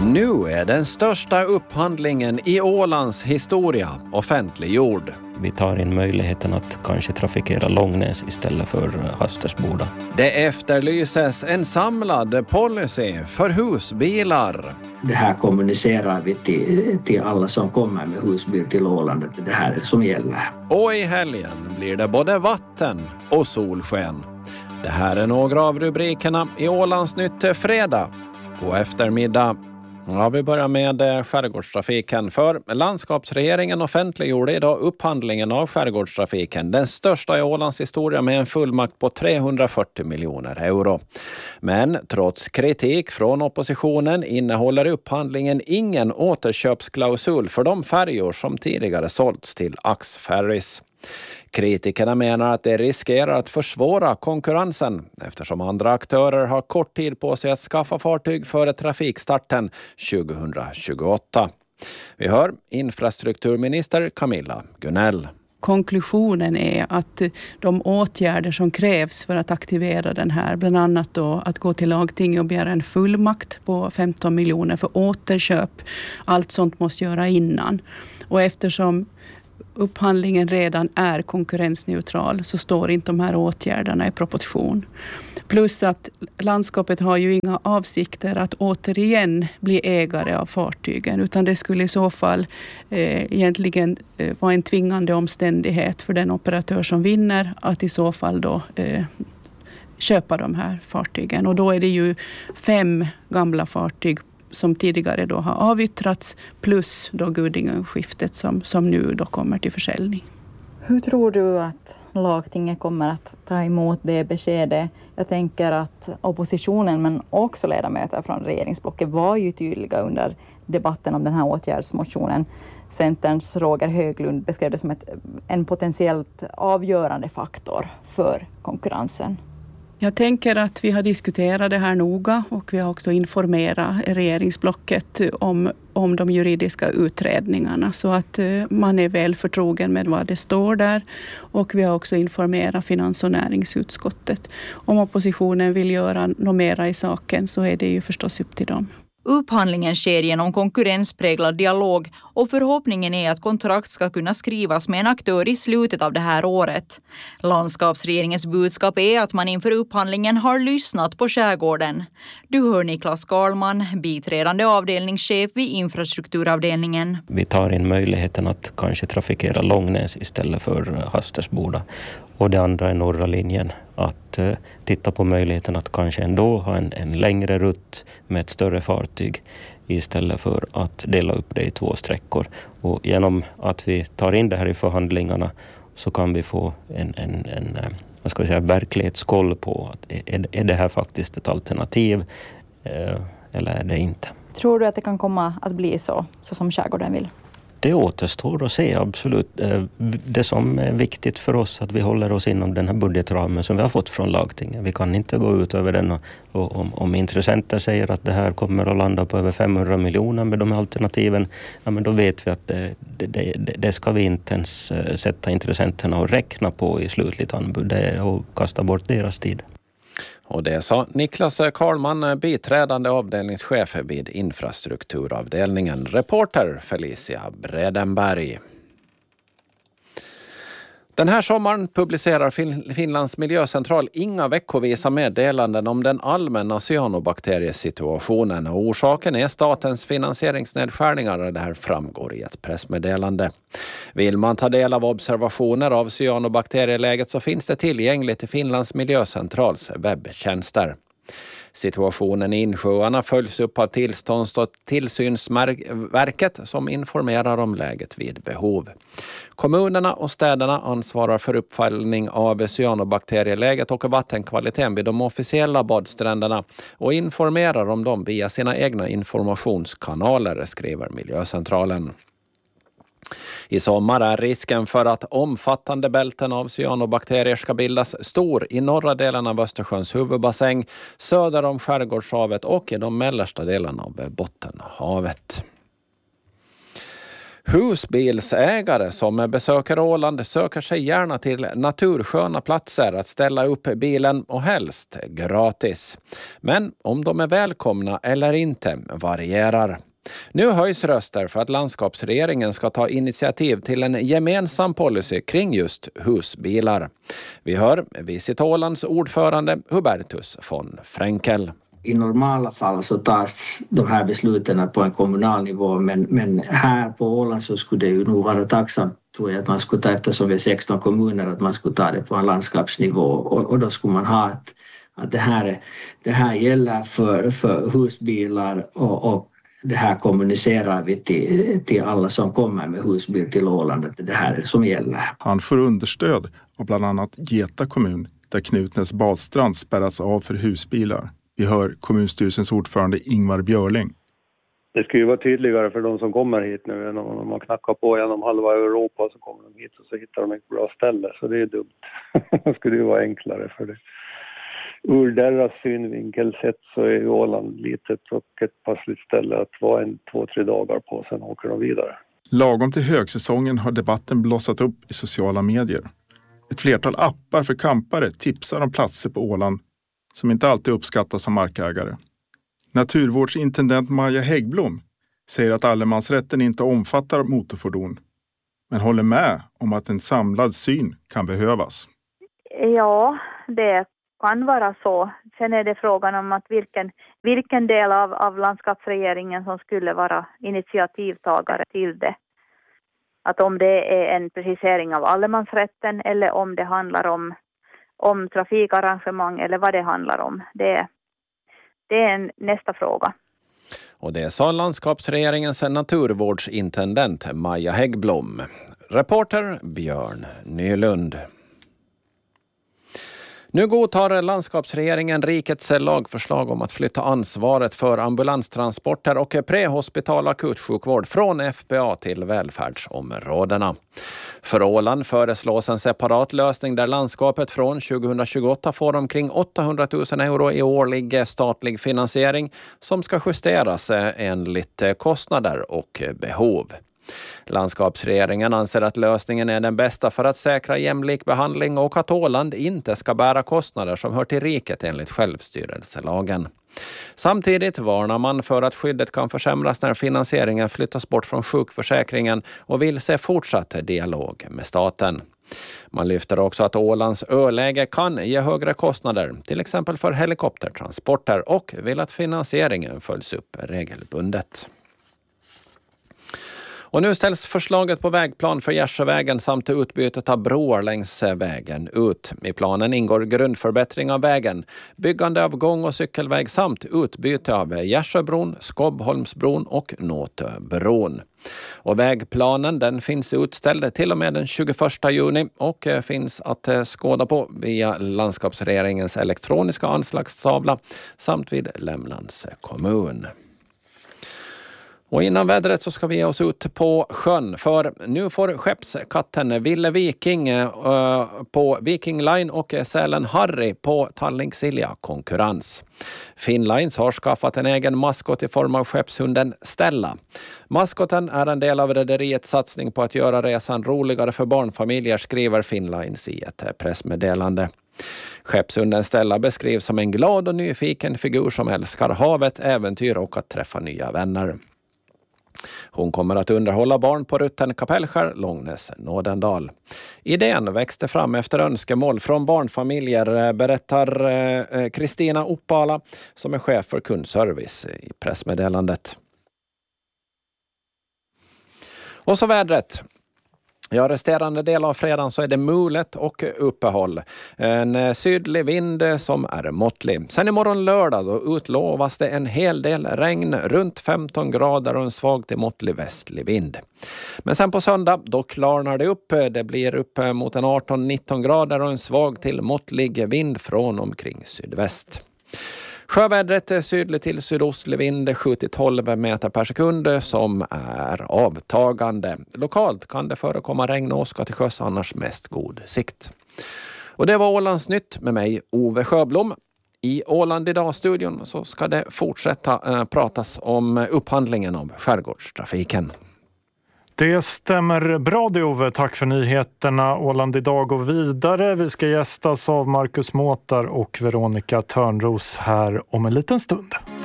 Nu är den största upphandlingen i Ålands historia offentliggjord. Vi tar in möjligheten att kanske trafikera Långnäs istället för Hastersboda. Det efterlyses en samlad policy för husbilar. Det här kommunicerar vi till alla som kommer med husbil till Åland. Det här som gäller. Och i helgen blir det både vatten och solsken. Det här är några av rubrikerna i Ålandsnytt fredag. På eftermiddag. Ja, vi börjar med skärgårdstrafiken. För landskapsregeringen offentliggjorde idag upphandlingen av skärgårdstrafiken. Den största i Ålands historia med en fullmakt på 340 miljoner euro. Men trots kritik från oppositionen innehåller upphandlingen ingen återköpsklausul för de färjor som tidigare sålts till Axferries. Kritikerna menar att det riskerar att försvåra konkurrensen eftersom andra aktörer har kort tid på sig att skaffa fartyg före trafikstarten 2028. Vi hör infrastrukturminister Camilla Gunell. Konklusionen är att de åtgärder som krävs för att aktivera den här, bland annat då att gå till lagting och begära en fullmakt på 15 miljoner för återköp, allt sånt måste göra innan. Och eftersom upphandlingen redan är konkurrensneutral så står inte de här åtgärderna i proportion. Plus att landskapet har ju inga avsikter att återigen bli ägare av fartygen, utan det skulle i så fall egentligen vara en tvingande omständighet för den operatör som vinner att i så fall då köpa de här fartygen. Och då är det ju 5 gamla fartyg som tidigare då har avyttrats plus då Gudingönskiftet som nu då kommer till försäljning. Hur tror du att lagtinget kommer att ta emot det beskedet? Jag tänker att oppositionen men också ledamöter från regeringsblocket var ju tydliga under debatten om den här åtgärdsmotionen. Centerns Roger Höglund beskrev det som en potentiellt avgörande faktor för konkurrensen. Jag tänker att vi har diskuterat det här noga och vi har också informerat regeringsblocket om de juridiska utredningarna så att man är väl förtrogen med vad det står där, och vi har också informerat finans- och näringsutskottet. Om oppositionen vill göra något mera i saken så är det ju förstås upp till dem. Upphandlingen sker genom konkurrenspräglad dialog och förhoppningen är att kontrakt ska kunna skrivas med en aktör i slutet av det här året. Landskapsregeringens budskap är att man inför upphandlingen har lyssnat på skärgården. Du hör Niklas Karlman, biträdande avdelningschef vid infrastrukturavdelningen. Vi tar in möjligheten att kanske trafikera Långnäs istället för Hastersboda. Och det andra är norra linjen, att titta på möjligheten att kanske ändå ha en längre rutt med ett större fartyg istället för att dela upp det i 2 sträckor. Och genom att vi tar in det här i förhandlingarna så kan vi få en verklighetskoll på att är det här faktiskt ett alternativ eller är det inte. Tror du att det kan komma att bli så som skärgården vill? Det återstår att se, absolut. Det som är viktigt för oss att vi håller oss inom den här budgetramen som vi har fått från lagtinget. Vi kan inte gå ut över den och om intressenter säger att det här kommer att landa på över 500 miljoner med de alternativen, ja, men då vet vi att det ska vi inte ens sätta intressenterna och räkna på i slutligt anbud. Det är att kasta bort deras tid. Och det sa Niklas Karlman, biträdande avdelningschef vid infrastrukturavdelningen. Reporter Felicia Bredenberg. Den här sommaren publicerar Finlands miljöcentral inga veckovisa meddelanden om den allmänna cyanobakteriesituationen. Och orsaken är statens finansieringsnedskärningar, och det här framgår i ett pressmeddelande. Vill man ta del av observationer av cyanobakterieläget så finns det tillgängligt i Finlands miljöcentrals webbtjänster. Situationen i insjöarna följs upp av tillstånds- och tillsynsverket som informerar om läget vid behov. Kommunerna och städerna ansvarar för uppföljning av cyanobakterieläget och vattenkvaliteten vid de officiella badstränderna och informerar om dem via sina egna informationskanaler, skriver miljöcentralen. I sommar är risken för att omfattande bälten av cyanobakterier ska bildas stor i norra delen av Östersjöns huvudbassäng, söder om Skärgårdshavet och i de mellersta delarna av Bottenhavet. Husbilsägare som besöker Åland söker sig gärna till natursköna platser att ställa upp bilen och helst gratis. Men om de är välkomna eller inte varierar. Nu höjs röster för att landskapsregeringen ska ta initiativ till en gemensam policy kring just husbilar. Vi hör Visit Ålands ordförande Hubertus von Fränkel. I normala fall så tas de här besluten på en kommunal nivå, men här på Åland så skulle det ju nog vara tacksamt, tror jag, att man skulle ta, eftersom vi är 16 kommuner, att man skulle ta det på en landskapsnivå, och då skulle man ha att det här gäller för husbilar, och det här kommunicerar vi till alla som kommer med husbil till Åland, att det här som gäller. Han får understöd av bland annat Geta kommun, där Knutnäs badstrand spärras av för husbilar. Vi hör kommunstyrelsens ordförande Ingvar Björling. Det ska ju vara tydligare för de som kommer hit nu än om man knackar på genom halva Europa, så kommer de hit och så hittar de ett bra ställe. Så det är dumt. Det skulle ju vara enklare för det. Ur deras synvinkel sett så är ju Åland litet och ett passligt ställe att vara 2-3 dagar på, sen åker de vidare. Lagom till högsäsongen har debatten blossat upp i sociala medier. Ett flertal appar för campare tipsar om platser på Åland som inte alltid uppskattas som markägare. Naturvårdsintendent Maja Häggblom säger att allemansrätten inte omfattar motorfordon, men håller med om att en samlad syn kan behövas. Ja, det kan vara så. Sen är det frågan om att vilken del av landskapsregeringen som skulle vara initiativtagare till det. Att om det är en precisering av allemansrätten eller om det handlar om trafikarrangemang eller vad det handlar om. Det är nästa fråga. Och det sa landskapsregeringens naturvårdsintendent Maja Häggblom. Reporter Björn Nylund. Nu godtar landskapsregeringen rikets lagförslag om att flytta ansvaret för ambulanstransporter och prehospital akutsjukvård från FPA till välfärdsområdena. För Åland föreslås en separat lösning där landskapet från 2028 får omkring 800 000 euro i årlig statlig finansiering som ska justeras enligt kostnader och behov. Landskapsregeringen anser att lösningen är den bästa för att säkra jämlik behandling och att Åland inte ska bära kostnader som hör till riket enligt självstyrelselagen. Samtidigt varnar man för att skyddet kan försämras när finansieringen flyttas bort från sjukförsäkringen och vill se fortsatt dialog med staten. Man lyfter också att Ålands öläge kan ge högre kostnader, till exempel för helikoptertransporter, och vill att finansieringen följs upp regelbundet. Och nu ställs förslaget på vägplan för Gärsjövägen samt utbytet av broar längs vägen ut. I planen ingår grundförbättring av vägen, byggande av gång- och cykelväg samt utbyte av Gärsjöbron, Skobbholmsbron och Nåtöbron. Och vägplanen den finns utställd till och med den 21 juni och finns att skåda på via landskapsregeringens elektroniska anslagstavla samt vid Lämlands kommun. Och innan vädret så ska vi ge oss ut på sjön, för nu får skeppskatten Ville Viking på Viking Line och Sälen Harry på Tallink Silja konkurrens. Finnlines har skaffat en egen maskot i form av skeppshunden Stella. Maskoten är en del av rederiets satsning på att göra resan roligare för barnfamiljer, skriver Finnlines i ett pressmeddelande. Skeppshunden Stella beskrivs som en glad och nyfiken figur som älskar havet, äventyr och att träffa nya vänner. Hon kommer att underhålla barn på rutten Kapellskär, Långnäs, Nådendal. Idén växte fram efter önskemål från barnfamiljer, berättar Kristina Uppala som är chef för kundservice i pressmeddelandet. Och så vädret. Ja, resterande del av fredagen så är det mulet och uppehåll. En sydlig vind som är måttlig. Sen imorgon lördag då utlovas det en hel del regn, runt 15 grader och en svag till måttlig västlig vind. Men sen på söndag då klarnar det upp. Det blir upp mot en 18-19 grader och en svag till måttlig vind från omkring sydväst. Sjövädret sydlig till sydostlig vind 7-12 meter per sekund som är avtagande. Lokalt kan det förekomma regn och åska till sjöss, annars mest god sikt. Och det var Ålands nytt med mig, Ove Sjöblom. I Åland idag-studion så ska det fortsätta pratas om upphandlingen av skärgårdstrafiken. Det stämmer bra det, Ove. Tack för nyheterna. Åland idag går vidare. Vi ska gästas av Marcus Måtar och Veronica Törnros här om en liten stund.